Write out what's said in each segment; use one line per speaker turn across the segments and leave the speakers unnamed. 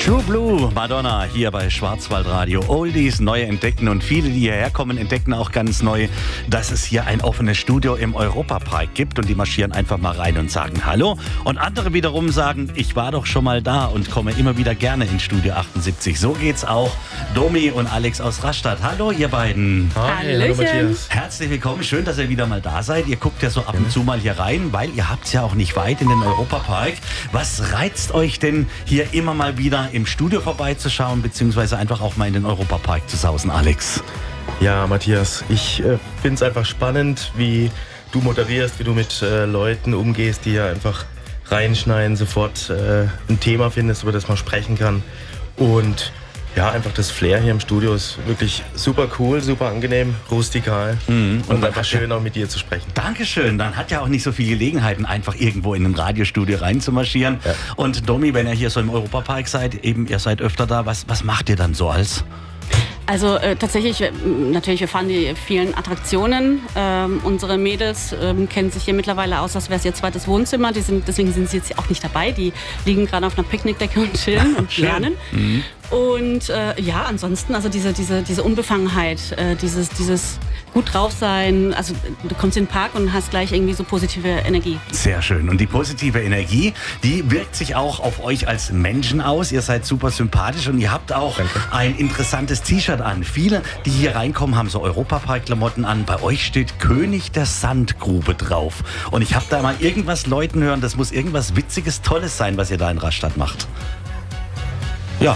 True Blue, Madonna, hier bei Schwarzwaldradio. Oldies neu entdecken und viele, die hierher kommen, entdecken auch ganz neu, dass es hier ein offenes Studio im Europapark gibt und die marschieren einfach mal rein und sagen Hallo. Und andere wiederum sagen, ich war doch schon mal da und komme immer wieder gerne ins Studio 78. So geht's auch Domi und Alex aus Rastatt. Hallo ihr beiden.
Hi, hallo Matthias.
Herzlich willkommen, schön, dass ihr wieder mal da seid. Ihr guckt ja so ab und zu mal hier rein, weil ihr habt es ja auch nicht weit in den Europapark. Was reizt euch denn, hier immer mal wieder im Studio vorbeizuschauen, beziehungsweise einfach auch mal in den Europapark zu sausen, Alex?
Ja, Matthias, ich finde es einfach spannend, wie du moderierst, wie du mit Leuten umgehst, die ja einfach reinschneiden, sofort ein Thema findest, über das man sprechen kann. Und ja, einfach das Flair hier im Studio ist wirklich super cool, super angenehm, rustikal und einfach schön auch mit dir zu sprechen.
Dankeschön. Dann hat ja auch nicht so viele Gelegenheiten, einfach irgendwo in ein Radiostudio reinzumarschieren. Ja. Und Domi, wenn ihr hier so im Europapark seid, eben ihr seid öfter da, was macht ihr dann so als?
Also tatsächlich, natürlich, wir fahren die vielen Attraktionen. Unsere Mädels kennen sich hier mittlerweile aus, als wäre es ihr zweites Wohnzimmer. Deswegen sind sie jetzt auch nicht dabei. Die liegen gerade auf einer Picknickdecke und chillen und lernen. Und ja, ansonsten, also diese Unbefangenheit, dieses gut drauf sein. Also du kommst in den Park und hast gleich irgendwie so positive Energie.
Sehr schön. Und die positive Energie, die wirkt sich auch auf euch als Menschen aus. Ihr seid super sympathisch und ihr habt auch ein interessantes T-Shirt an. Viele, die hier reinkommen, haben so Europapark-Klamotten an. Bei euch steht König der Sandgrube drauf. Und ich habe da mal irgendwas Leuten hören, das muss irgendwas Witziges, Tolles sein, was ihr da in Rastatt macht. Ja.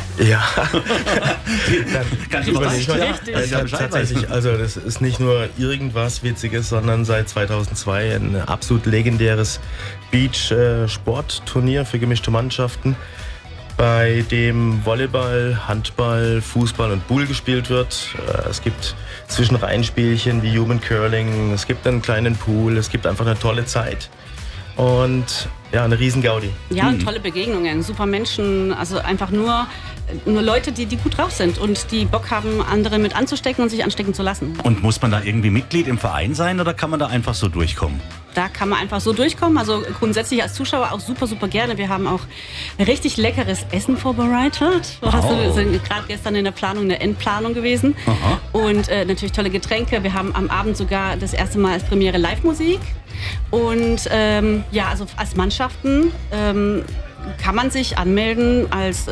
Kannst du tatsächlich, also das ist nicht nur irgendwas Witziges, sondern seit 2002 ein absolut legendäres Beach-Sportturnier für gemischte Mannschaften, bei dem Volleyball, Handball, Fußball und Bull gespielt wird. Es gibt Zwischenreihenspielchen wie Human Curling, es gibt einen kleinen Pool, es gibt einfach eine tolle Zeit. Und ja, eine riesen Gaudi.
Ja, und tolle Begegnungen, super Menschen, also einfach nur Leute, die gut drauf sind und die Bock haben, andere mit anzustecken und sich anstecken zu lassen.
Und muss man da irgendwie Mitglied im Verein sein oder kann man da einfach so durchkommen?
Da kann man einfach so durchkommen, also grundsätzlich als Zuschauer auch super, super gerne. Wir haben auch richtig leckeres Essen vorbereitet. Wir sind gerade gestern in der Endplanung gewesen. Aha. Und natürlich tolle Getränke. Wir haben am Abend sogar das erste Mal als Premiere Live-Musik. Und ja, also als Mannschaften kann man sich anmelden als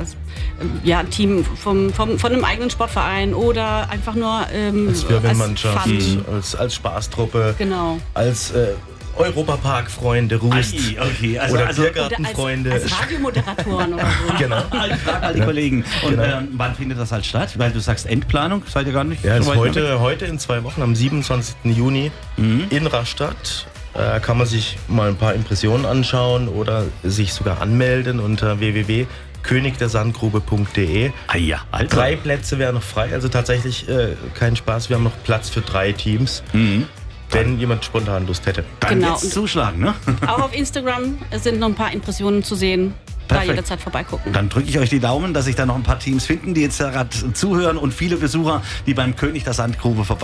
Team von einem eigenen Sportverein oder einfach nur
als Firmenmannschaft, als Spaßtruppe, genau. Als Europapark-Freunde, Rust
okay.
oder Biergartenfreunde.
Als Radiomoderatoren oder so.
Genau.
Ich frage all die Kollegen. Und wann findet das halt statt? Weil du sagst Endplanung, seid ihr gar nicht?
Ja, ist heute in 2 Wochen, am 27. Juni in Rastatt. Kann man sich mal ein paar Impressionen anschauen oder sich sogar anmelden unter www.königdersandgrube.de.
Ja, also.
3 Plätze wären noch frei, also tatsächlich kein Spaß. Wir haben noch Platz für 3 Teams. Wenn jemand spontan Lust hätte.
Dann jetzt zuschlagen, ne?
Auch auf Instagram sind noch ein paar Impressionen zu sehen. Da jederzeit vorbeigucken.
Dann drücke ich euch die Daumen, dass sich da noch ein paar Teams finden, die jetzt gerade zuhören und viele Besucher, die beim König der Sandgrube vorbei